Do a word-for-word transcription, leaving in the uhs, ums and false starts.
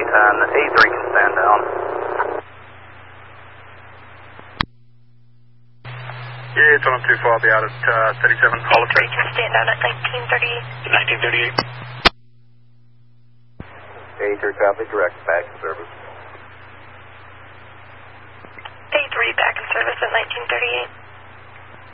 and A three can stand down. Yeah, it's on too far. I'll be out at uh, thirty-seven. A three can stand down at nineteen thirty-eight. nineteen thirty-eight. A three copy, direct back service.